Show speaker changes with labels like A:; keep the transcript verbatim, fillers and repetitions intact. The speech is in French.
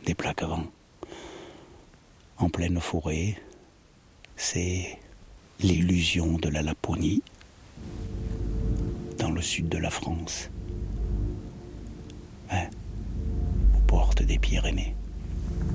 A: des plaques à vent. En pleine forêt, c'est l'illusion de la Laponie, dans le sud de la France, hein, aux portes des Pyrénées.